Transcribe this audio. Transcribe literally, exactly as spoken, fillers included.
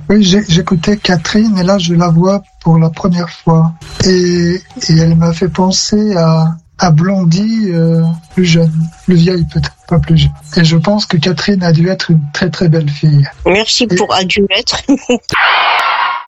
Oui, j'ai, j'écoutais Catherine et là je la vois pour la première fois. Et, et elle m'a fait penser à, à Blondie, euh, plus jeune, plus vieille peut-être, pas plus jeune. Et je pense que Catherine a dû être une très très belle fille. Merci et... pour a dû être.